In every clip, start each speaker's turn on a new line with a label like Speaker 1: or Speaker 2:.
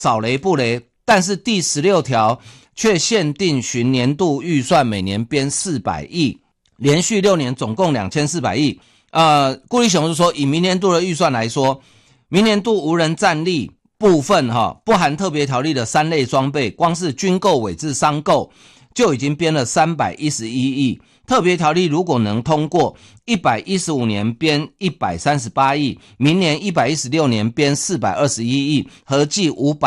Speaker 1: 扫雷不雷，但是第16条却限定循年度预算每年编400亿，连续6年总共2400亿。顾立雄就说，以明年度的预算来说，明年度无人战力部分不含特别条例的3类装备，光是军购委至商购就已经编了311亿。特别条例如果能通过，115年编138亿，明年116年编421亿，合计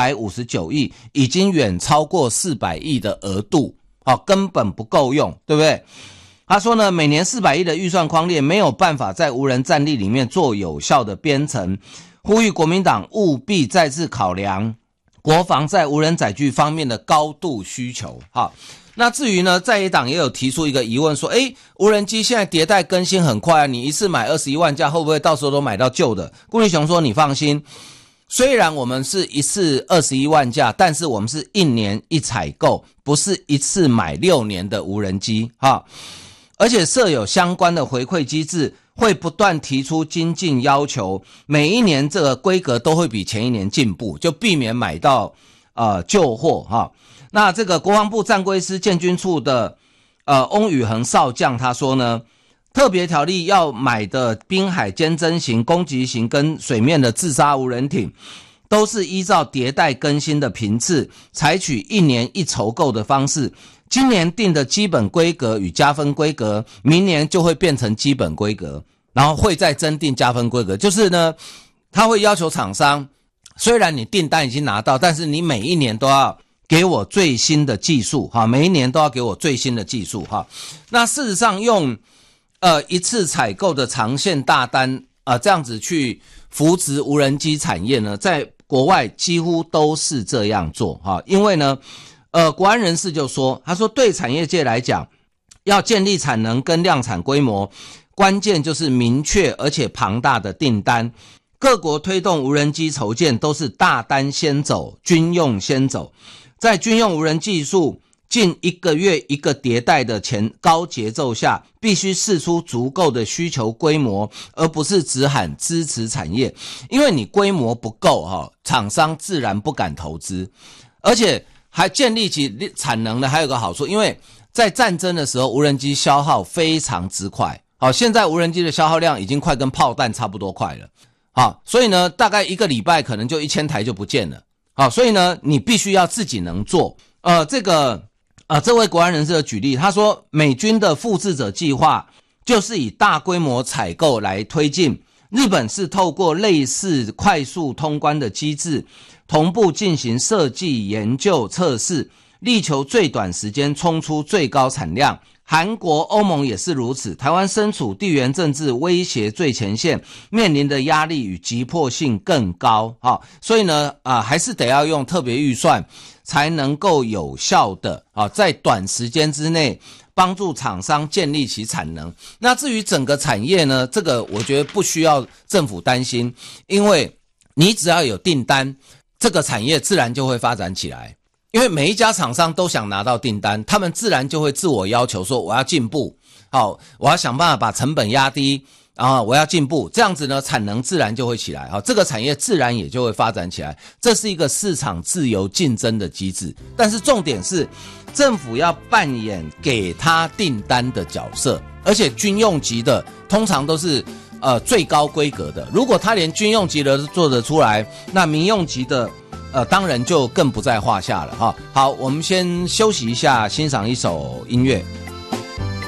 Speaker 1: 559亿，已经远超过400亿的额度，根本不够用，对不对？他说呢，每年400亿的预算框列没有办法在无人战力里面做有效的编程，呼吁国民党务必再次考量国防在无人载具方面的高度需求。好，那至于呢，在野党也有提出一个疑问说，无人机现在迭代更新很快啊，你一次买21万架，会不会到时候都买到旧的？顾立雄说，你放心，虽然我们是一次21万架，但是我们是1年1采购，不是一次买6年的无人机而且设有相关的回馈机制，会不断提出精进要求，每一年这个规格都会比前一年进步，就避免买到旧货那这个国防部战规司建军处的翁宇恒少将他说呢，特别条例要买的滨海坚侦型、攻击型跟水面的自杀无人艇，都是依照迭代更新的频次，采取1年1筹购的方式。今年定的基本规格与加分规格，明年就会变成基本规格，然后会再增订加分规格。就是呢，他会要求厂商，虽然你订单已经拿到，但是你每一年都要给我最新的技术每一年都要给我最新的技术那事实上用一次采购的长线大单这样子去扶植无人机产业呢，在国外几乎都是这样做因为呢国安人士就说，他说对产业界来讲，要建立产能跟量产规模，关键就是明确而且庞大的订单。各国推动无人机筹建都是大单先走，军用先走。在军用无人技术近1个月一个迭代的高节奏下，必须释出足够的需求规模，而不是只喊支持产业。因为你规模不够厂商自然不敢投资。而且还建立起产能的还有个好处，因为在战争的时候无人机消耗非常之快现在无人机的消耗量已经快跟炮弹差不多快了所以呢大概1个礼拜可能就1000台就不见了所以呢你必须要自己能做这位国安人士的举例，他说美军的复制者计划就是以大规模采购来推进，日本是透过类似快速通关的机制，同步进行设计、研究、测试，力求最短时间冲出最高产量。韩国、欧盟也是如此。台湾身处地缘政治威胁最前线，面临的压力与急迫性更高所以呢还是得要用特别预算才能够有效的在短时间之内帮助厂商建立起产能。那至于整个产业呢，这个我觉得不需要政府担心，因为你只要有订单，这个产业自然就会发展起来。因为每一家厂商都想拿到订单，他们自然就会自我要求说我要进步我要想办法把成本压低我要进步，这样子呢产能自然就会起来这个产业自然也就会发展起来。这是一个市场自由竞争的机制，但是重点是政府要扮演给他订单的角色，而且军用级的通常都是最高规格的，如果他连军用级的都做得出来，那民用级的当然就更不在话下了好，我们先休息一下，欣赏一首音乐。